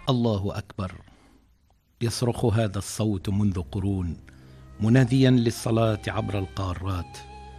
الله أكبر. يصرخ هذا الصوت منذ قرون مناديا للصلاة عبر القارات،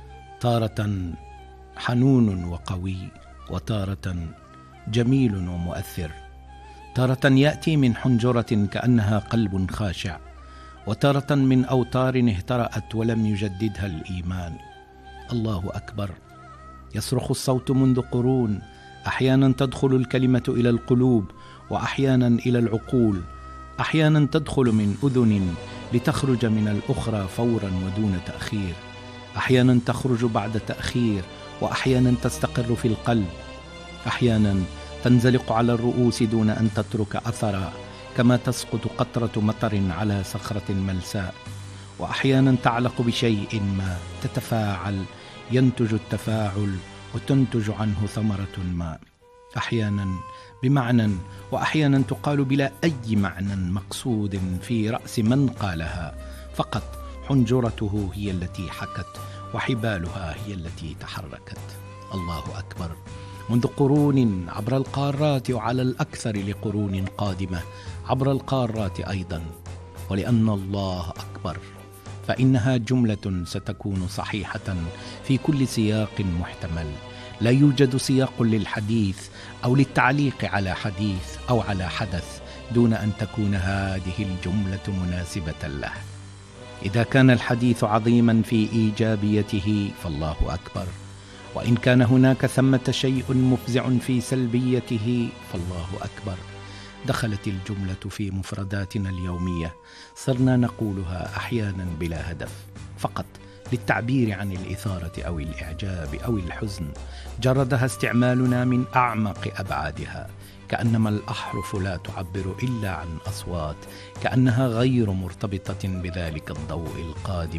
تارة حنون وقوي، وتارة جميل ومؤثر، تارة يأتي من حنجرة كأنها قلب خاشع، وتارة من أوتار اهترأت ولم يجددها الإيمان. الله أكبر. يصرخ الصوت منذ قرون، أحيانا تدخل الكلمة إلى القلوب وأحيانا إلى العقول، أحيانا تدخل من أذن لتخرج من الأخرى فورا ودون تأخير، أحيانا تخرج بعد تأخير، وأحيانا تستقر في القلب، أحيانا تنزلق على الرؤوس دون أن تترك أثرا، كما تسقط قطرة مطر على صخرة ملساء، وأحيانا تعلق بشيء ما، تتفاعل، ينتج التفاعل وتنتج عنه ثمرة ما، أحيانا بمعنى وأحيانا تقال بلا أي معنى مقصود في رأس من قالها، فقط حنجرته هي التي حكت وحبالها هي التي تحركت. الله أكبر. منذ قرون عبر القارات، وعلى الأكثر لقرون قادمة عبر القارات أيضا. ولأن الله أكبر فإنها جملة ستكون صحيحة في كل سياق محتمل. لا يوجد سياق للحديث أو للتعليق على حديث أو على حدث دون أن تكون هذه الجملة مناسبة له. إذا كان الحديث عظيما في إيجابيته فالله أكبر، وإن كان هناك ثمة شيء مفزع في سلبيته فالله أكبر. دخلت الجملة في مفرداتنا اليومية، صرنا نقولها أحيانا بلا هدف، فقط للتعبير عن الإثارة أو الإعجاب أو الحزن، جردها استعمالنا من أعمق أبعادها، كأنما الأحرف لا تعبر إلا عن أصوات، كأنها غير مرتبطة بذلك الضوء القادم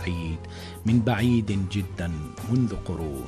من بعيد جدا منذ قرون.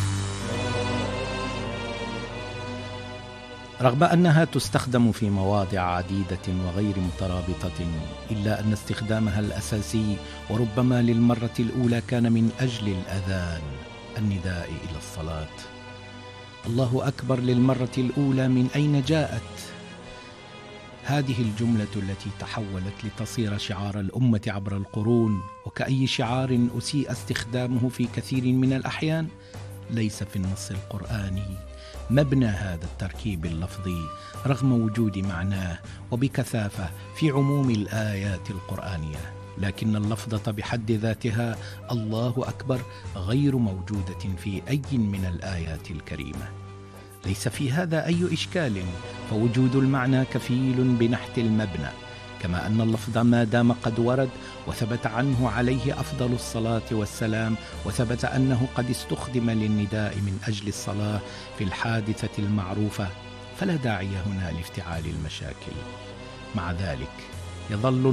رغم أنها تستخدم في مواضع عديدة وغير مترابطة، إلا أن استخدامها الأساسي وربما للمرة الأولى كان من أجل الأذان، النداء إلى الصلاة. الله أكبر للمرة الأولى من أين جاءت؟ هذه الجملة التي تحولت لتصير شعار الأمة عبر القرون، وكأي شعار أسيء استخدامه في كثير من الأحيان، ليس في النص القرآني مبنى هذا التركيب اللفظي رغم وجود معناه وبكثافة في عموم الآيات القرآنية، لكن اللفظة بحد ذاتها الله أكبر غير موجودة في أي من الآيات الكريمة. ليس في هذا أي إشكال، فوجود المعنى كفيل بنحت المبنى، كما أن اللفظ ما دام قد ورد وثبت عنه عليه أفضل الصلاة والسلام، وثبت أنه قد استخدم للنداء من أجل الصلاة في الحادثة المعروفة، فلا داعي هنا لافتعال المشاكل. مع ذلك يظل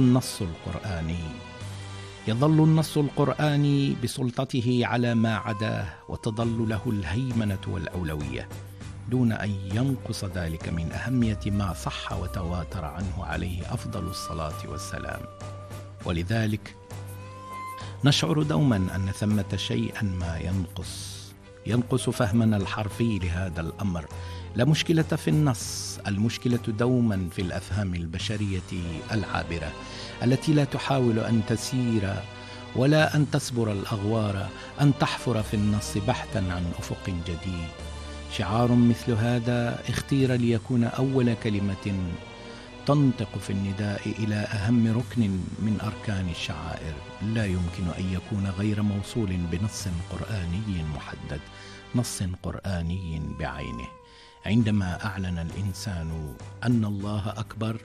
النص القرآني بسلطته على ما عداه، وتظل له الهيمنة والأولوية، دون أن ينقص ذلك من أهمية ما صح وتواتر عنه عليه أفضل الصلاة والسلام. ولذلك نشعر دوما أن ثمة شيئا ما ينقص فهمنا الحرفي لهذا الأمر. لا مشكلة في النص، المشكلة دوما في الأفهام البشرية العابرة التي لا تحاول أن تسير ولا أن تصبر الأغوار، أن تحفر في النص بحثا عن أفق جديد. شعار مثل هذا اختير ليكون أول كلمة تنطق في النداء إلى أهم ركن من أركان الشعائر، لا يمكن أن يكون غير موصول بنص قرآني محدد، نص قرآني بعينه. عندما أعلن الإنسان أن الله أكبر،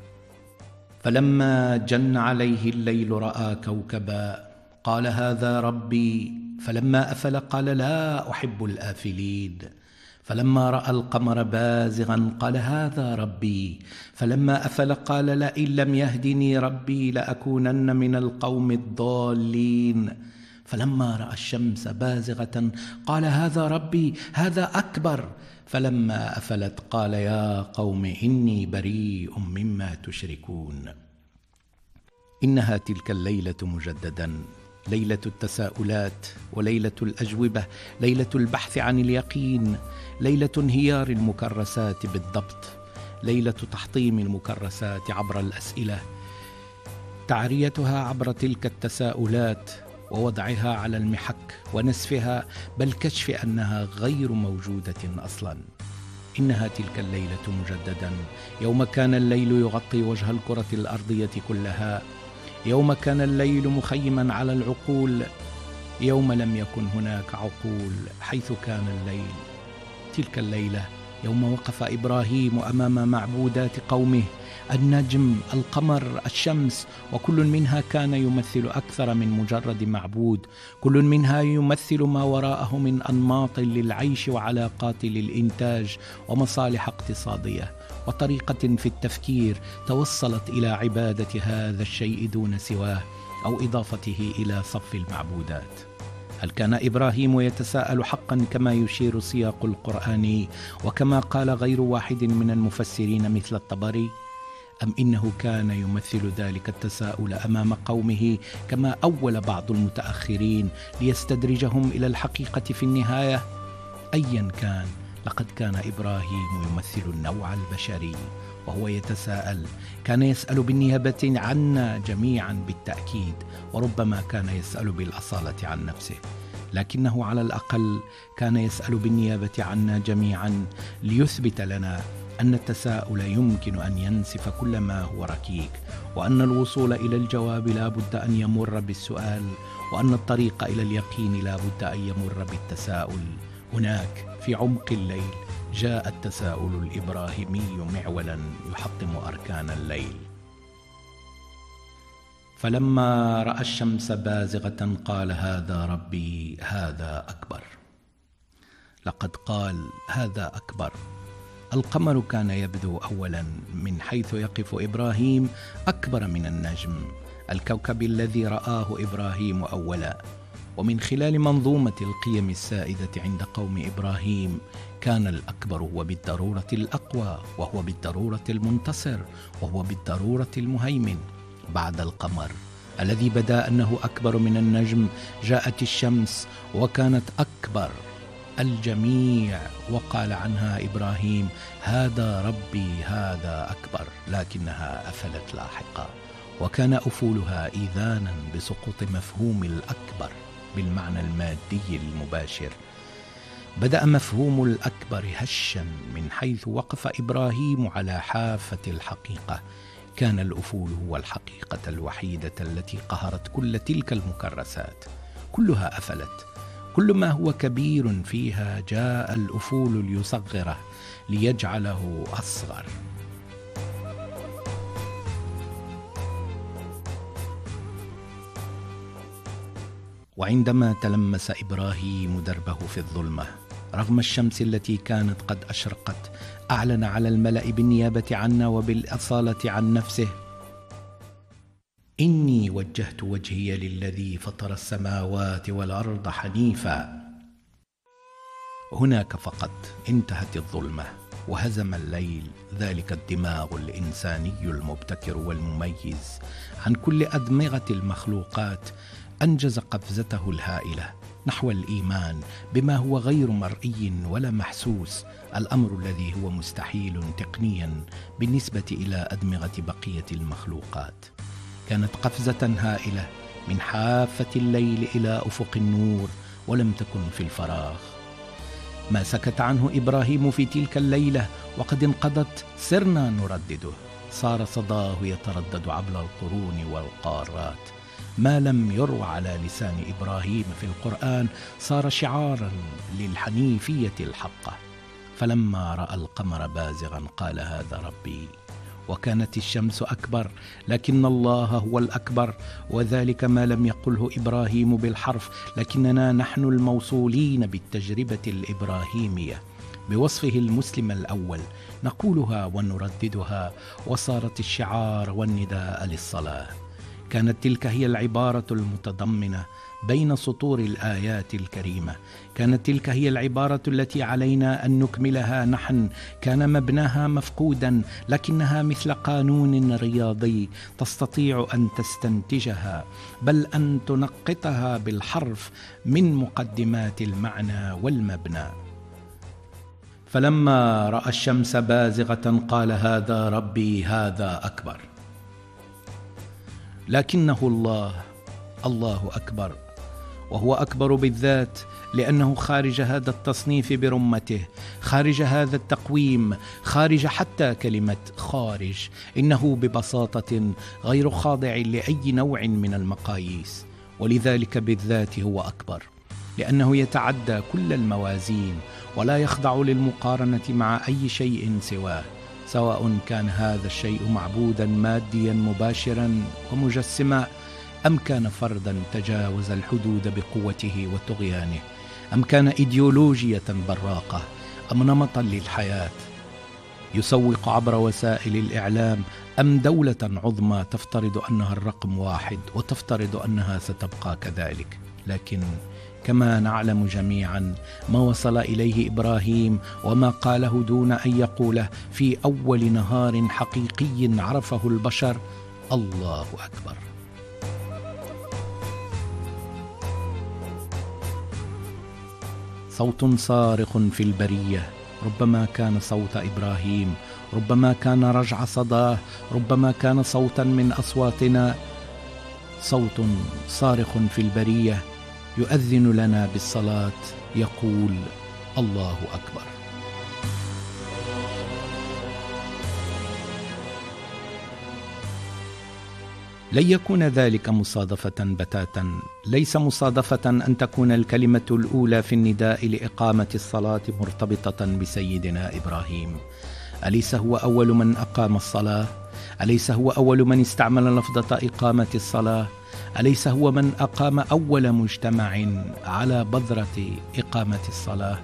فلما جن عليه الليل رأى كوكبا قال هذا ربي، فلما أفل قال لا أحب الآفلين، فلما رأى القمر بازغا قال هذا ربي، فلما أفل قال لئن لم يهدني ربي لأكونن من القوم الضالين، فلما رأى الشمس بازغة قال هذا ربي هذا أكبر، فلما أفلت قال يا قوم إني بريء مما تشركون. إنها تلك الليلة مجددا، ليلة التساؤلات وليلة الأجوبة، ليلة البحث عن اليقين، ليلة انهيار المكرسات بالضبط، ليلة تحطيم المكرسات عبر الأسئلة، تعريتها عبر تلك التساؤلات ووضعها على المحك ونسفها، بل كشف أنها غير موجودة أصلا. إنها تلك الليلة مجددا، يوم كان الليل يغطي وجه الكرة الأرضية كلها، يوم كان الليل مخيما على العقول، يوم لم يكن هناك عقول حيث كان الليل. تلك الليلة يوم وقف إبراهيم أمام معبودات قومه، النجم، القمر، الشمس، وكل منها كان يمثل أكثر من مجرد معبود، كل منها يمثل ما وراءه من أنماط للعيش وعلاقات للإنتاج ومصالح اقتصادية وطريقة في التفكير توصلت إلى عبادة هذا الشيء دون سواه أو إضافته إلى صف المعبودات. هل كان إبراهيم يتساءل حقا كما يشير سياق القرآن وكما قال غير واحد من المفسرين مثل الطبري؟ أم إنه كان يمثل ذلك التساؤل أمام قومه كما أول بعض المتأخرين ليستدرجهم إلى الحقيقة في النهاية؟ أيا كان، لقد كان إبراهيم يمثل النوع البشري وهو يتساءل. كان يسأل بالنيابة عنا جميعا بالتأكيد، وربما كان يسأل بالأصالة عن نفسه، لكنه على الأقل كان يسأل بالنيابة عنا جميعا ليثبت لنا أن التساؤل يمكن أن ينسف كل ما هو ركيك، وأن الوصول إلى الجواب لا بد أن يمر بالسؤال، وأن الطريق إلى اليقين لا بد أن يمر بالتساؤل. هناك في عمق الليل جاء التساؤل الإبراهيمي معولا يحطم أركان الليل. فلما رأى الشمس بازغة قال هذا ربي هذا أكبر. لقد قال هذا أكبر. القمر كان يبدو أولا من حيث يقف إبراهيم أكبر من النجم، الكوكب الذي رآه إبراهيم أولا. ومن خلال منظومة القيم السائدة عند قوم إبراهيم كان الأكبر هو بالضرورة الأقوى، وهو بالضرورة المنتصر، وهو بالضرورة المهيمن. بعد القمر الذي بدا أنه أكبر من النجم جاءت الشمس وكانت أكبر الجميع، وقال عنها إبراهيم هذا ربي هذا أكبر، لكنها أفلت لاحقا، وكان أفولها إيذانا بسقوط مفهوم الأكبر بالمعنى المادي المباشر. بدأ مفهوم الأكبر هشا من حيث وقف إبراهيم على حافة الحقيقة. كان الأفول هو الحقيقة الوحيدة التي قهرت كل تلك المكرسات، كلها أفلت. كل ما هو كبير فيها جاء الأفول ليصغره ليجعله أصغر. وعندما تلمس إبراهيم دربه في الظلمة رغم الشمس التي كانت قد أشرقت، أعلن على الملأ بالنيابة عنا وبالأصالة عن نفسه: إني وجهت وجهي للذي فطر السماوات والأرض حنيفا. هناك فقط انتهت الظلمة وهزم الليل ذلك الدماغ الإنساني المبتكر والمميز عن كل أدمغة المخلوقات. أنجز قفزته الهائلة نحو الإيمان بما هو غير مرئي ولا محسوس، الأمر الذي هو مستحيل تقنيا بالنسبة إلى أدمغة بقية المخلوقات. كانت قفزة هائلة من حافة الليل إلى أفق النور، ولم تكن في الفراغ. ما سكت عنه إبراهيم في تلك الليلة وقد انقضت سرنا نردده، صار صداه يتردد عبر القرون والقارات. ما لم يروى على لسان إبراهيم في القرآن صار شعارا للحنيفية الحقة. فلما رأى القمر بازغا قال هذا ربي. وكانت الشمس أكبر، لكن الله هو الأكبر، وذلك ما لم يقله إبراهيم بالحرف، لكننا نحن الموصولين بالتجربة الإبراهيمية بوصفه المسلم الأول نقولها ونرددها، وصارت الشعار والنداء للصلاة. كانت تلك هي العبارة المتضمنة بين سطور الآيات الكريمة، كانت تلك هي العبارة التي علينا أن نكملها نحن. كان مبناها مفقودا، لكنها مثل قانون رياضي تستطيع أن تستنتجها، بل أن تنقطها بالحرف من مقدمات المعنى والمبنى. فلما رأى الشمس بازغة قال هذا ربي هذا أكبر. لكنه الله أكبر، وهو أكبر بالذات لأنه خارج هذا التصنيف برمته، خارج هذا التقويم، خارج حتى كلمة خارج. إنه ببساطة غير خاضع لأي نوع من المقاييس، ولذلك بالذات هو أكبر، لأنه يتعدى كل الموازين ولا يخضع للمقارنة مع أي شيء سواه، سواء كان هذا الشيء معبودا ماديا مباشرا ومجسما، أم كان فردا تجاوز الحدود بقوته وطغيانه، أم كان إيديولوجية براقة، أم نمطا للحياة يسوق عبر وسائل الإعلام، أم دولة عظمى تفترض أنها الرقم واحد وتفترض أنها ستبقى كذلك. لكن كما نعلم جميعا ما وصل إليه إبراهيم وما قاله دون أن يقوله في أول نهار حقيقي عرفه البشر: الله أكبر. صوت صارخ في البرية، ربما كان صوت إبراهيم، ربما كان رجع صداه، ربما كان صوتا من أصواتنا. صوت صارخ في البرية يؤذن لنا بالصلاة، يقول: الله أكبر. لن يكون ذلك مصادفة بتاتا. ليس مصادفة أن تكون الكلمة الأولى في النداء لإقامة الصلاة مرتبطة بسيدنا إبراهيم. أليس هو أول من أقام الصلاة؟ أليس هو أول من استعمل لفظة إقامة الصلاة؟ أليس هو من أقام أول مجتمع على بذرة إقامة الصلاة؟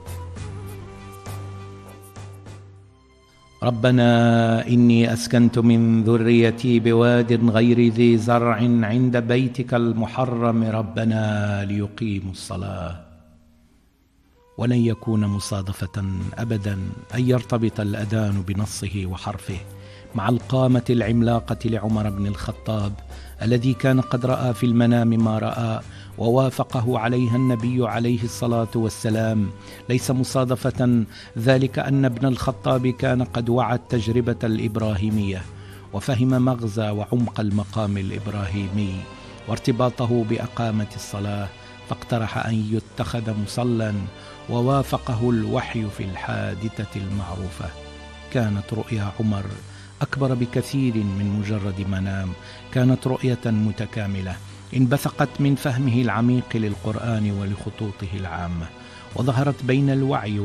ربنا إني أسكنت من ذريتي بواد غير ذي زرع عند بيتك المحرم ربنا ليقيموا الصلاة. ولن يكون مصادفة أبدا أن يرتبط الأذان بنصه وحرفه مع القامة العملاقة لعمر بن الخطاب الذي كان قد رأى في المنام ما رأى ووافقه عليها النبي عليه الصلاة والسلام. ليس مصادفة ذلك أن ابن الخطاب كان قد وعى التجربة الإبراهيمية وفهم مغزى وعمق المقام الإبراهيمي وارتباطه بأقامة الصلاة، فاقترح أن يتخذ مصلى، ووافقه الوحي في الحادثة المعروفة. كانت رؤيا عمر أكبر بكثير من مجرد منام، كانت رؤية متكاملة انبثقت من فهمه العميق للقرآن ولخطوطه العامة، وظهرت بين الوعي